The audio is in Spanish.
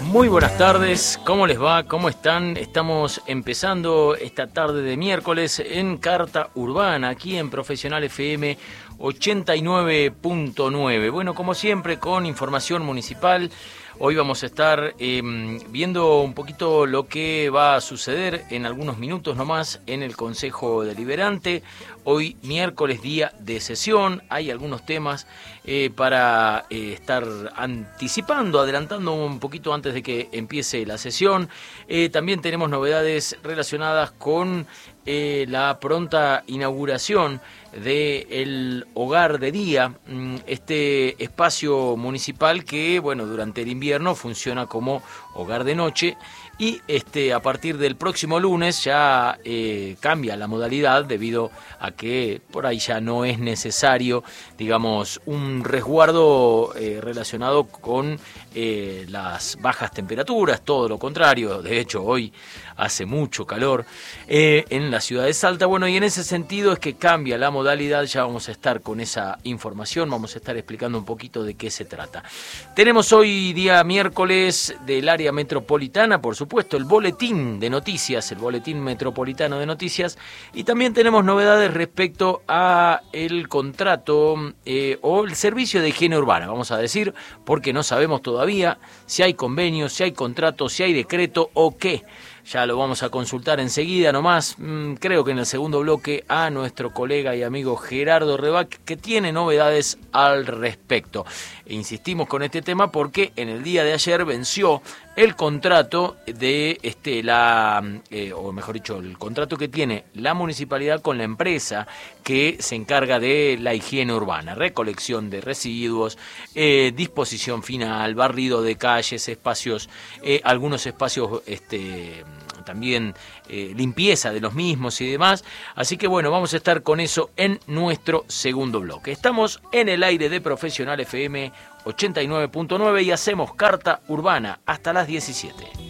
Muy buenas tardes, ¿cómo les va? ¿Cómo están? Estamos empezando esta tarde de miércoles en Carta Urbana, aquí en Profesional FM 89.9. Bueno, como siempre, con información municipal. Hoy vamos a estar viendo un poquito lo que va a suceder en algunos minutos nomás en el Consejo Deliberante. Hoy miércoles, día de sesión, hay algunos temas para estar anticipando, adelantando un poquito antes de que empiece la sesión. También tenemos novedades relacionadas con la pronta inauguración del Hogar de Día, este espacio municipal que, bueno, durante el invierno funciona como hogar de noche y a partir del próximo lunes ya cambia la modalidad debido a que por ahí ya no es necesario, digamos, un resguardo relacionado con las bajas temperaturas, todo lo contrario. De hecho, hoy hace mucho calor en la ciudad de Salta. Bueno, y en ese sentido es que cambia la modalidad. Ya vamos a estar con esa información, vamos a estar explicando un poquito de qué se trata. Tenemos hoy día miércoles del área metropolitana, por supuesto, el boletín de noticias, el boletín metropolitano de noticias, y también tenemos novedades respecto a el contrato o el servicio de higiene urbana, vamos a decir, porque no sabemos todavía si hay convenio, si hay contrato, si hay decreto o qué. Ya lo vamos a consultar enseguida nomás, creo que en el segundo bloque, a nuestro colega y amigo Gerardo Rebac, que tiene novedades al respecto. Insistimos con este tema porque en el día de ayer venció el contrato de o mejor dicho, el contrato que tiene la municipalidad con la empresa que se encarga de la higiene urbana, recolección de residuos, disposición final, barrido de calles, espacios, algunos espacios también limpieza de los mismos y demás. Así que bueno, vamos a estar con eso en nuestro segundo bloque. Estamos en el aire de Profesional FM 89.9 y hacemos Carta Urbana hasta las 17.